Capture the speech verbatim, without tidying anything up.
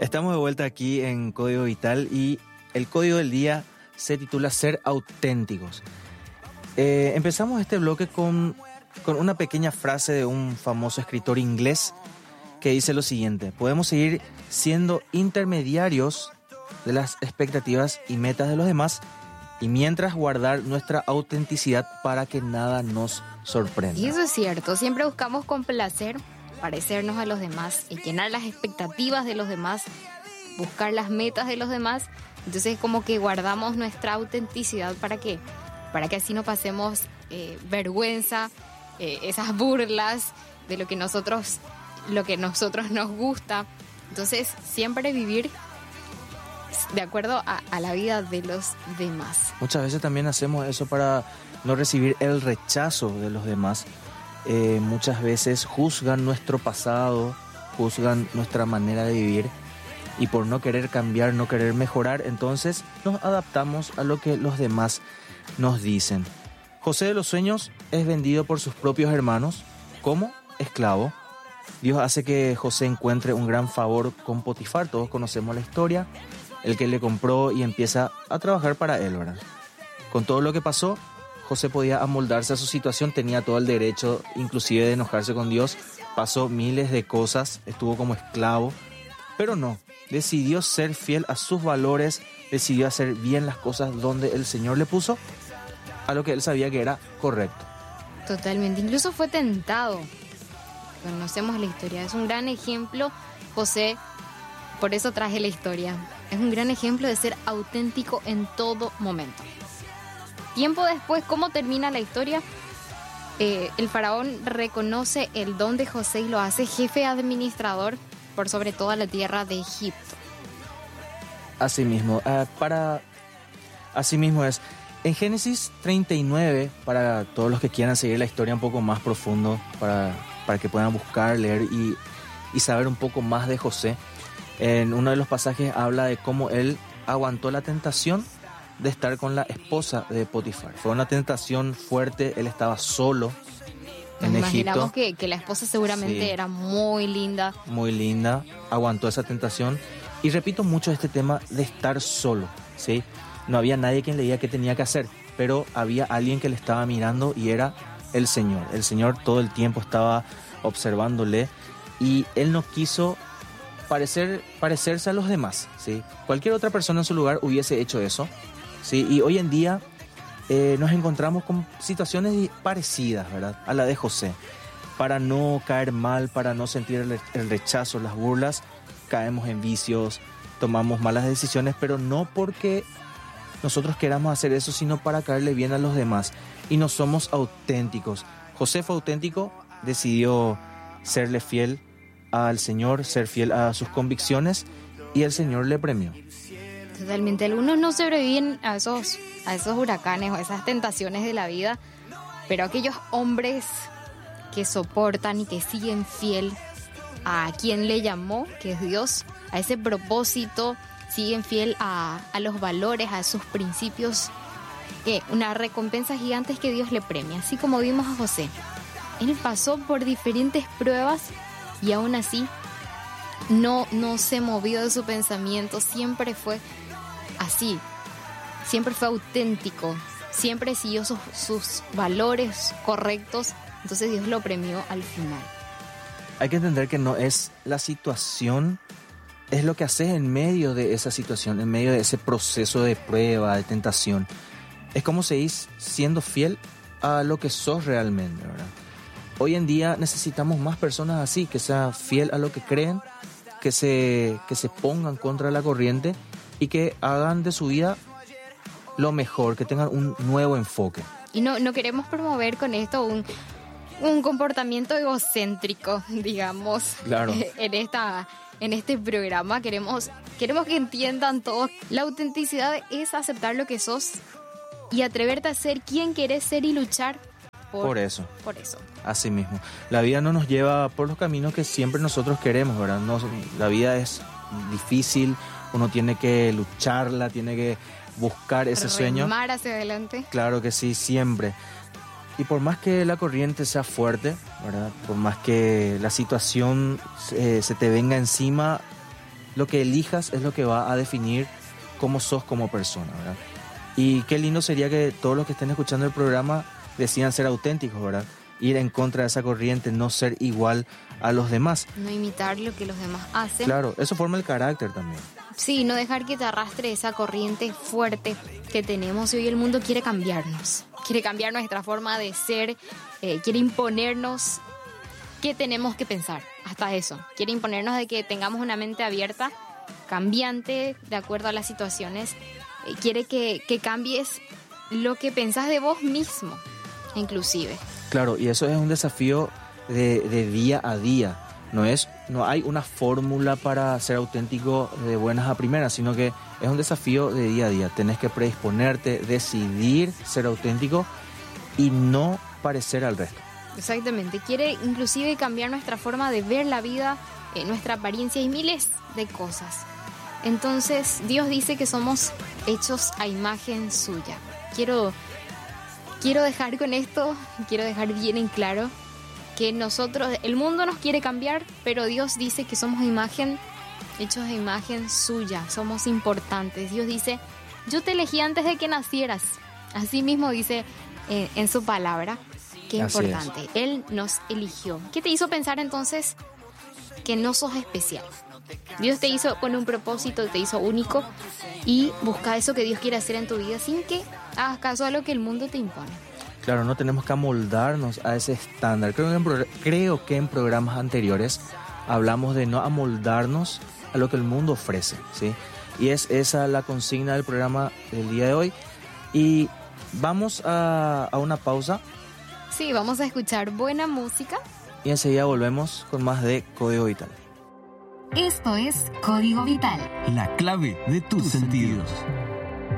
Estamos de vuelta aquí en Código Vital y el código del día se titula Ser auténticos. Eh, empezamos este bloque con, con una pequeña frase de un famoso escritor inglés que dice lo siguiente: podemos seguir siendo intermediarios de las expectativas y metas de los demás y mientras guardar nuestra autenticidad para que nada nos sorprenda. Y eso es cierto, siempre buscamos complacer, parecernos a los demás, y llenar las expectativas de los demás, buscar las metas de los demás. Entonces como que guardamos nuestra autenticidad para que, para que así no pasemos eh, vergüenza, eh, esas burlas de lo que nosotros, lo que nosotros nos gusta. Entonces siempre vivir de acuerdo a, a la vida de los demás. Muchas veces también hacemos eso para no recibir el rechazo de los demás. Eh, muchas veces juzgan nuestro pasado, juzgan nuestra manera de vivir, y por no querer cambiar, no querer mejorar, entonces nos adaptamos a lo que los demás nos dicen. José de los Sueños es vendido por sus propios hermanos como esclavo. Dios hace que José encuentre un gran favor con Potifar, todos conocemos la historia, el que le compró y empieza a trabajar para él, ¿verdad? Con todo lo que pasó, José podía amoldarse a su situación, tenía todo el derecho inclusive de enojarse con Dios, pasó miles de cosas, estuvo como esclavo, pero no, decidió ser fiel a sus valores, decidió hacer bien las cosas donde el Señor le puso, a lo que él sabía que era correcto. Totalmente, incluso fue tentado. Conocemos la historia, es un gran ejemplo, José, por eso traje la historia. Es un gran ejemplo de ser auténtico en todo momento. Tiempo después, ¿cómo termina la historia? Eh, el faraón reconoce el don de José y lo hace jefe administrador por sobre toda la tierra de Egipto. Así mismo, uh, para... Así mismo es. En Génesis treinta y nueve, para todos los que quieran seguir la historia un poco más profundo, para, para que puedan buscar, leer y, y saber un poco más de José, en uno de los pasajes habla de cómo él aguantó la tentación de estar con la esposa de Potifar. Fue una tentación fuerte, él estaba solo en Nos Egipto. Imaginamos que, que la esposa seguramente sí, era muy linda. Muy linda, aguantó esa tentación. Y repito mucho este tema de estar solo, ¿sí? No había nadie quien le diga qué tenía que hacer, pero había alguien que le estaba mirando y era el Señor. El Señor todo el tiempo estaba observándole y él no quiso parecer, parecerse a los demás, ¿sí? Cualquier otra persona en su lugar hubiese hecho eso, ¿sí? Y hoy en día eh, nos encontramos con situaciones parecidas, ¿verdad?, a la de José. Para no caer mal, para no sentir el, el rechazo, las burlas, caemos en vicios, tomamos malas decisiones, pero no porque nosotros queramos hacer eso, sino para caerle bien a los demás. Y no somos auténticos. José fue auténtico, decidió serle fiel al Señor, ser fiel a sus convicciones, y el Señor le premió. Totalmente. Algunos no sobreviven a esos, a esos huracanes o a esas tentaciones de la vida, pero aquellos hombres que soportan y que siguen fiel a quien le llamó, que es Dios, a ese propósito, siguen fiel a, a los valores, a sus principios, que una recompensa gigante es que Dios le premia. Así como vimos a José, él pasó por diferentes pruebas y aún así no, no se movió de su pensamiento, siempre fue así, siempre fue auténtico, siempre siguió sus, sus valores correctos, entonces Dios lo premió al final. Hay que entender que no es la situación, es lo que haces en medio de esa situación, en medio de ese proceso de prueba, de tentación. Es como seguís siendo fiel a lo que sos realmente, ¿verdad? Hoy en día necesitamos más personas así, que sean fiel a lo que creen, que se, que se pongan contra la corriente y que hagan de su vida lo mejor, que tengan un nuevo enfoque. Y no, no queremos promover con esto un, un comportamiento egocéntrico, digamos, claro, en esta, en este programa. Queremos, queremos que entiendan todos. La autenticidad es aceptar lo que sos y atreverte a ser quien querés ser y luchar por, por eso. Por eso. Así mismo. La vida no nos lleva por los caminos que siempre nosotros queremos, ¿verdad? No, la vida es difícil, uno tiene que lucharla, tiene que buscar ese Remar sueño. Remar hacia adelante. Claro que sí, siempre. Y por más que la corriente sea fuerte, ¿verdad?, por más que la situación eh, se te venga encima, lo que elijas es lo que va a definir cómo sos como persona, ¿verdad? Y qué lindo sería que todos los que estén escuchando el programa decidan ser auténticos, ¿verdad? Ir en contra de esa corriente, no ser igual a los demás. No imitar lo que los demás hacen. Claro, eso forma el carácter también. Sí, no dejar que te arrastre esa corriente fuerte que tenemos. Y hoy el mundo quiere cambiarnos. Quiere cambiar nuestra forma de ser. Eh, quiere imponernos qué tenemos que pensar. Hasta eso. Quiere imponernos de que tengamos una mente abierta, cambiante, de acuerdo a las situaciones. Eh, quiere que, que cambies lo que pensás de vos mismo, inclusive. Claro, y eso es un desafío de, de día a día. No es, no hay una fórmula para ser auténtico de buenas a primeras, sino que es un desafío de día a día. Tenés que predisponerte, decidir ser auténtico y no parecer al resto. Exactamente. Quiere inclusive cambiar nuestra forma de ver la vida, eh, nuestra apariencia y miles de cosas. Entonces, Dios dice que somos hechos a imagen suya. Quiero, quiero dejar con esto, quiero dejar bien en claro que nosotros, el mundo nos quiere cambiar, pero Dios dice que somos imagen, hechos a imagen suya, somos importantes. Dios dice, yo te elegí antes de que nacieras. Así mismo dice eh, en su palabra, qué Así importante. es. Él nos eligió. ¿Qué te hizo pensar entonces que no sos especial? Dios te hizo con un propósito, te hizo único, y busca eso que Dios quiere hacer en tu vida sin que hagas caso a lo que el mundo te impone. Claro, no tenemos que amoldarnos a ese estándar. Creo que en, pro- creo que en programas anteriores hablamos de no amoldarnos a lo que el mundo ofrece, ¿sí? Y es esa la consigna del programa del día de hoy. Y vamos a, a una pausa Sí, vamos a escuchar buena música. y enseguida volvemos con más de Código Vital. Esto es Código Vital. La clave de tus sentidos.